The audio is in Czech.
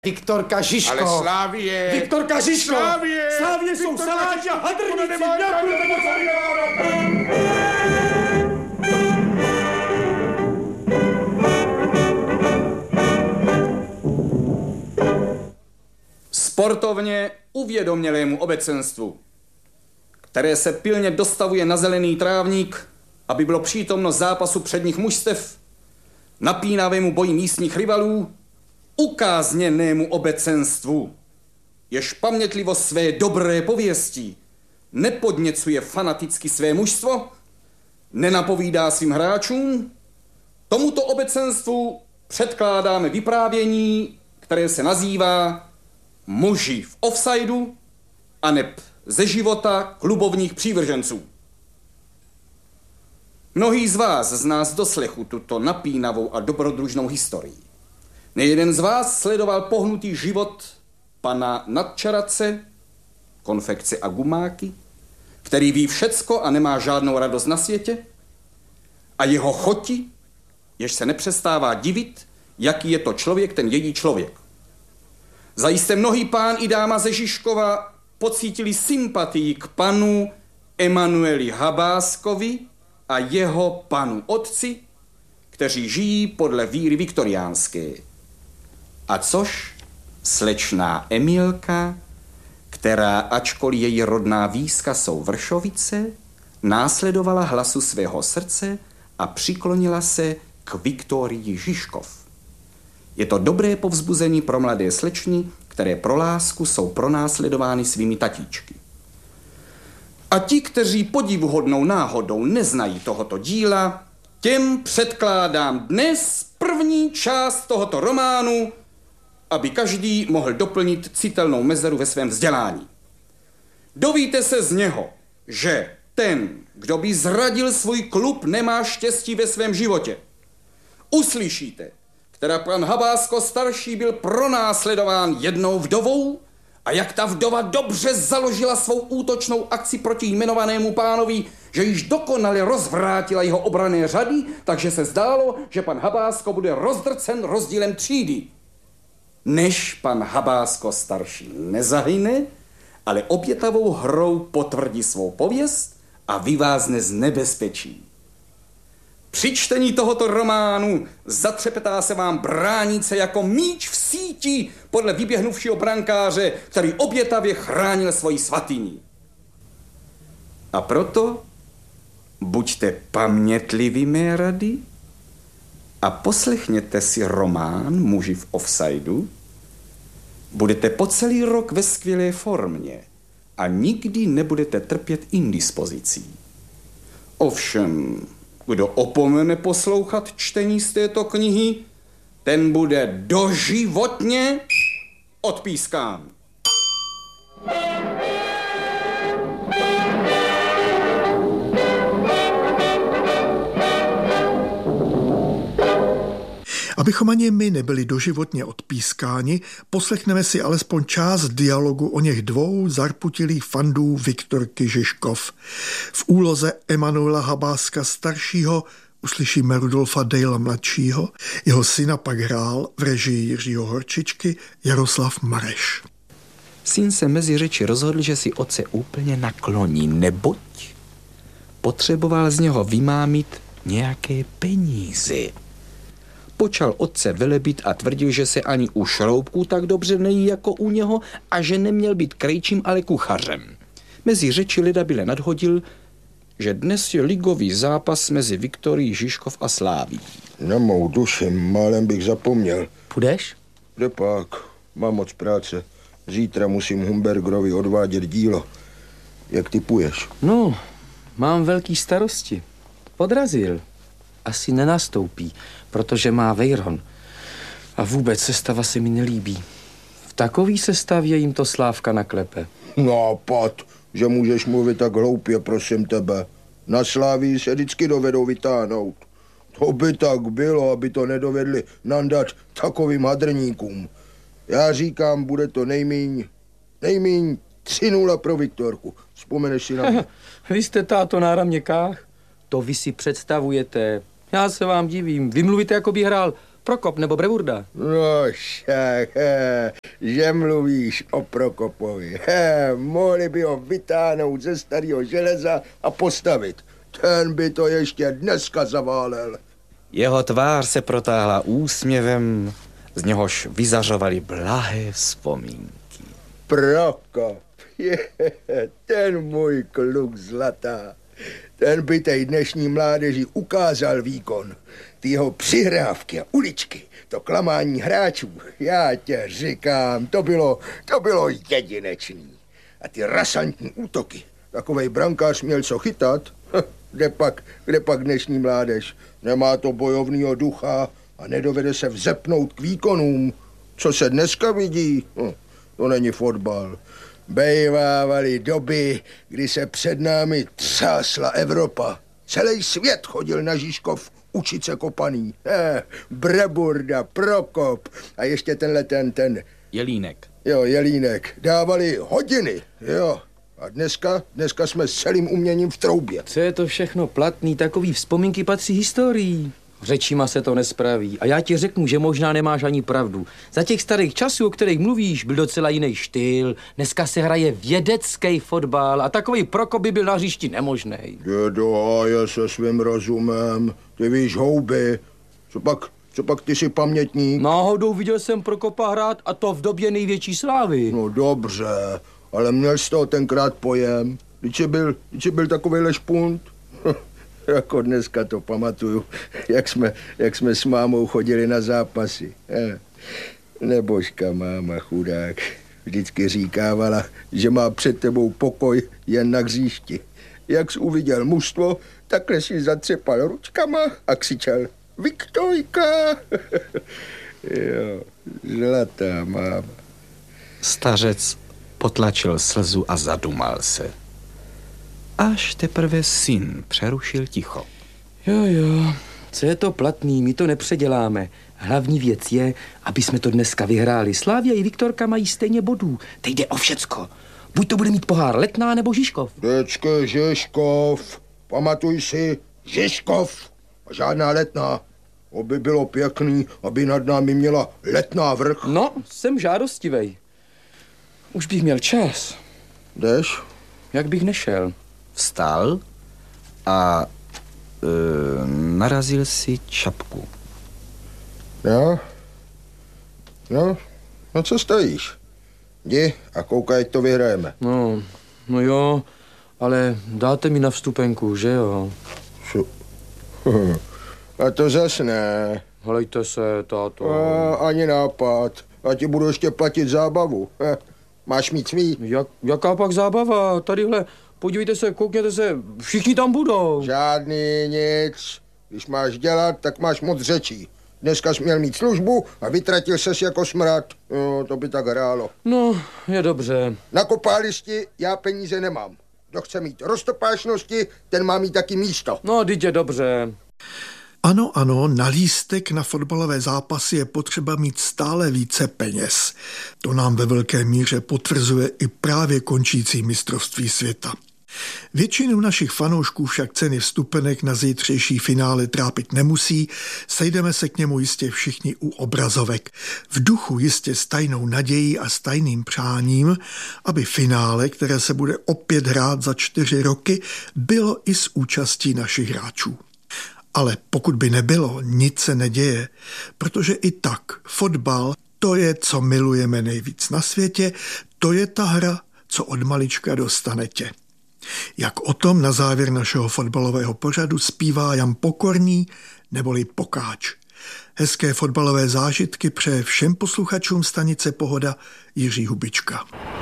Viktorka Žižko. Ale Slávie. Viktorka Žižko. Slávie jsou saláti a hadrníci. Sportovně uvědomělému obecenstvu, které se pilně dostavuje na zelený trávník, aby bylo přítomno zápasu předních mužstev, napínavému boji místních rivalů, ukázněnému obecenstvu, jež pamětlivost své dobré pověsti nepodněcuje fanaticky své mužstvo, nenapovídá svým hráčům, tomuto obecenstvu předkládáme vyprávění, které se nazývá Muži v offsideu aneb ze života klubovních přívrženců. Mnohý z vás zná z doslechu tuto napínavou a dobrodružnou historii. Nejeden z vás sledoval pohnutý život pana nadčarace, konfekce a gumáky, který ví všecko a nemá žádnou radost na světě, a jeho choti, jež se nepřestává divit, jaký je to člověk, ten její člověk. Zajisté mnohý pán i dáma ze Žižkova pocítili sympatii k panu Emanueli Habáskovi a jeho panu otci, kteří žijí podle víry viktoriánské. A což slečná Emilka, která, ačkoliv její rodná výska jsou Vršovice, následovala hlasu svého srdce a přiklonila se k Viktorii Žižkov. Je to dobré povzbuzení pro mladé slečny, které pro lásku jsou pronásledovány svými tatíčky. A ti, kteří podivuhodnou náhodou neznají tohoto díla, těm předkládám dnes první část tohoto románu, aby každý mohl doplnit citelnou mezeru ve svém vzdělání. Dovíte se z něho, že ten, kdo by zradil svůj klub, nemá štěstí ve svém životě. Uslyšíte, která pan Habásko starší byl pronásledován jednou vdovou a jak ta vdova dobře založila svou útočnou akci proti jmenovanému pánovi, že již dokonale rozvrátila jeho obranné řady, takže se zdálo, že pan Habásko bude rozdrcen rozdílem třídy. Než pan Habásko starší nezahyne, ale obětavou hrou potvrdí svou pověst a vyvázne z nebezpečí. Při čtení tohoto románu zatřepetá se vám bránice jako míč v síti podle vyběhnuvšího brankáře, který obětavě chránil svoji svatyni. A proto buďte pamětliví, mé rady, a poslechněte si román Muži v offsideu. Budete po celý rok ve skvělé formě a nikdy nebudete trpět indispozicí. Ovšem, kdo opomene poslouchat čtení z této knihy, ten bude doživotně odpískán. Abychom ani my nebyli doživotně odpískáni, poslechneme si alespoň část dialogu o něch dvou zarputilých fandů Viktorky Žižkov. V úloze Emanuela Habáska staršího uslyšíme Rudolfa Dejla mladšího, jeho syna pak hrál v režii Jiřího Horčičky Jaroslav Mareš. Syn se mezi řeči rozhodl, že si otce úplně nakloní, neboť potřeboval z něho vymámit nějaké peníze. Počal otce velebit a tvrdil, že se ani u šroubků tak dobře nejí jako u něho a že neměl být krejčím, ale kuchařem. Mezi řeči lidabile nadhodil, že dnes je ligový zápas mezi Viktorií Žižkov a Sláví. Na mou duši, málem bych zapomněl. Půjdeš? Kde pak? Mám moc práce. Zítra musím Humbergerovi odvádět dílo. Jak tipuješ? No, mám velký starosti. Podrazil. Asi nenastoupí, protože má vejron. A vůbec sestava se mi nelíbí. V takový sestavě jim to Slávka naklepe. Nápad, že můžeš mluvit tak hloupě, prosím tebe. Na Slávii se vždycky dovedou vytáhnout. To by tak bylo, aby to nedovedli nandat takovým hadrníkům. Já říkám, bude to nejmíň 3-0 pro Viktorku. Vzpomeneš si na mě? Vy jste, táto, na raměkách? To vy si představujete. Já se vám divím. Vy mluvíte, jako by hrál Prokop nebo Breburda. No však, že mluvíš o Prokopovi. Mohli by ho vytáhnout ze starého železa a postavit. Ten by to ještě dneska zaválel. Jeho tvář se protáhla úsměvem, z něhož vyzařovaly blahé vzpomínky. Prokop, ten můj kluk zlatá. Ten by tej dnešní mládeži ukázal výkon. Ty jeho přihrávky a uličky, to klamání hráčů, já tě říkám, to bylo jedinečný. A ty rasantní útoky, takovej brankář měl co chytat. Kde pak dnešní mládež? Nemá to bojovného ducha a nedovede se vzepnout k výkonům. Co se dneska vidí? To není fotbal. Bejvávaly doby, kdy se před námi třásla Evropa. Celý svět chodil na Žižkov učit se kopaný. Breburda, Prokop a ještě ten... Jelínek. Jo, Jelínek. Dávali hodiny, jo. A dneska jsme s celým uměním v troubě. Co je to všechno platný, takový vzpomínky patří historii. Řečima se to nespraví. A já ti řeknu, že možná nemáš ani pravdu. Za těch starých časů, o kterých mluvíš, byl docela jiný štýl. Dneska se hraje vědecký fotbal a takový Prokop by byl na hřišti nemožnej. Dědo, a je se svým rozumem. Ty víš houby. Co pak ty jsi pamětník? Náhodou viděl jsem Prokopa hrát a to v době největší slávy. No dobře, ale měl jsi toho tenkrát pojem. Když byl takovejhle špunt. Jako dneska to pamatuju, jak jsme s mámou chodili na zápasy. Nebožka máma, chudák, vždycky říkávala, že má před tebou pokoj jen na hřišti. Jak jsi uviděl mužstvo, takhle si zatřepal ručkama a křičel Viktorka. Jo, zlatá máma. Stařec potlačil slzu a zadumal se. Až teprve syn přerušil ticho. Jo, co je to platný, my to nepředěláme. Hlavní věc je, aby jsme to dneska vyhráli. Slávia i Viktorka mají stejně bodů. Teď jde o všecko. Buď to bude mít pohár Letná nebo Žižkov. Vždycky Žižkov. Pamatuj si, Žižkov. A žádná Letná. Aby bylo pěkný, aby nad námi měla Letná vrch. No, jsem žádostivej. Už bych měl čas. Jdeš? Jak bych nešel? Vstal a narazil si čapku. No co stojíš? Jdi a koukaj, to vyhrajeme. No jo, ale dáte mi na vstupenku, že jo? A to zas ne. Helejte se, táto. Ani nápad. A ti budu ještě platit zábavu. Máš mít svý. Jaká pak zábava? Tadyhle, podívejte se, koukněte se, všichni tam budou. Žádný nic. Když máš dělat, tak máš moc řečí. Dneska jsi měl mít službu a vytratil ses jako smrad. To by tak hrálo. No, je dobře. Na kopálišti já peníze nemám. Kdo chce mít roztopášnosti, ten má mít taky místo. No, teď je dobře. Ano, na lístek na fotbalové zápasy je potřeba mít stále více peněz. To nám ve velké míře potvrzuje i právě končící mistrovství světa. Většinu našich fanoušků však ceny vstupenek na zítřejší finále trápit nemusí, sejdeme se k němu jistě všichni u obrazovek. V duchu jistě s tajnou nadějí a s tajným přáním, aby finále, které se bude opět hrát za 4 roky, bylo i s účastí našich hráčů. Ale pokud by nebylo, nic se neděje, protože i tak fotbal, to je, co milujeme nejvíc na světě, to je ta hra, co od malička dostane tě. Jak o tom na závěr našeho fotbalového pořadu zpívá Jan Pokorný neboli Pokáč. Hezké fotbalové zážitky přeje všem posluchačům stanice Pohoda Jiří Hubička.